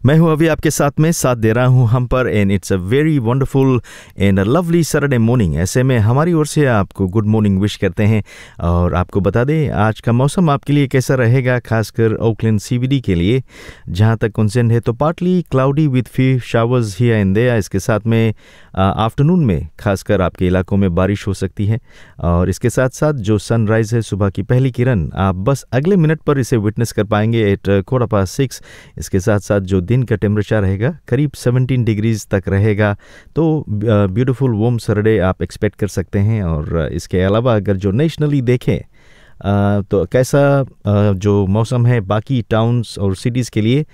मैं हूं अभी आपके साथ में साथ दे रहा हूं हम पर and it's a very wonderful and lovely Saturday morning. ऐसे में हमारी ओर से आपको गुड मॉर्निंग विश करते हैं और आपको बता दें आज का मौसम आपके लिए कैसा रहेगा, खासकर ओकलैंड सीबीडी के लिए जहां तक कंसर्न है। तो partly cloudy with few showers here and there. इसके साथ में आफ्टरनून में खासकर आपके इलाकों में बारिश हो सकती है और इसके साथ साथ जो सनराइज है, सुबह की पहली किरण, आप बस अगले मिनट पर इसे विटनेस कर पाएंगे एट 6:15। इसके साथ साथ जो दिन का टेम्परेचर रहेगा करीब 17 डिग्रीज तक रहेगा। तो ब्यूटीफुल वार्म सैटरडे आप एक्सपेक्ट कर सकते हैं। और इसके अलावा अगर जो नेशनली देखें तो कैसा जो मौसम है बाकी टाउन्स और सिटीज़ के लिए,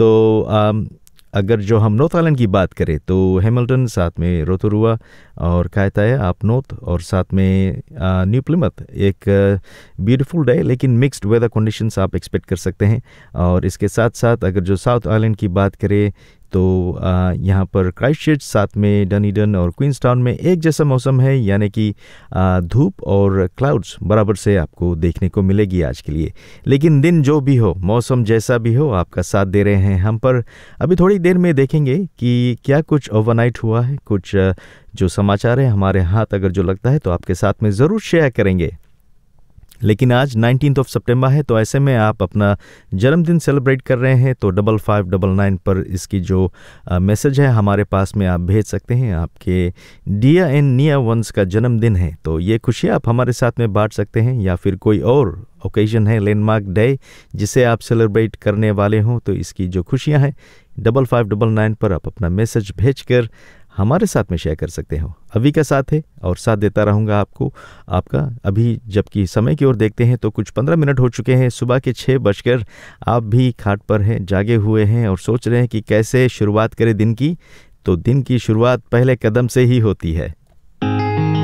तो अगर जो हम नॉर्थ आइलैंड की बात करें तो हैमिल्टन, साथ में रोतोरुआ और कायताया आप नॉर्थ, और साथ में न्यू प्लिमथ एक ब्यूटीफुल डे लेकिन मिक्स्ड वेदर कंडीशंस आप एक्सपेक्ट कर सकते हैं। और इसके साथ साथ अगर जो साउथ आइलैंड की बात करें तो यहाँ पर क्राइस्टचर्च, साथ में डनीडन और क्वींसटाउन में एक जैसा मौसम है, यानी कि धूप और क्लाउड्स बराबर से आपको देखने को मिलेगी आज के लिए। लेकिन दिन जो भी हो, मौसम जैसा भी हो, आपका साथ दे रहे हैं हम पर। अभी थोड़ी देर में देखेंगे कि क्या कुछ ओवरनाइट हुआ है, कुछ जो समाचार है हमारे हाथ अगर जो लगता है तो आपके साथ में ज़रूर शेयर करेंगे। लेकिन आज 19 सितंबर है, तो ऐसे में आप अपना जन्मदिन सेलिब्रेट कर रहे हैं तो 5599 पर इसकी जो मैसेज है हमारे पास में आप भेज सकते हैं। आपके डियर एंड नियर वंस का जन्मदिन है तो ये खुशियाँ आप हमारे साथ में बांट सकते हैं, या फिर कोई और ओकेजन है, लैंडमार्क डे जिसे आप सेलिब्रेट करने वाले हों, तो इसकी जो खुशियाँ हैं 5599 पर आप अपना मैसेज भेजकर हमारे साथ में शेयर कर सकते हो। अभी का साथ है और साथ देता रहूँगा आपको आपका। अभी जबकि समय की ओर देखते हैं तो कुछ 15 मिनट हो चुके हैं, सुबह के 6 बजकर। आप भी खाट पर हैं, जागे हुए हैं और सोच रहे हैं कि कैसे शुरुआत करें दिन की। तो दिन की शुरुआत पहले कदम से ही होती है।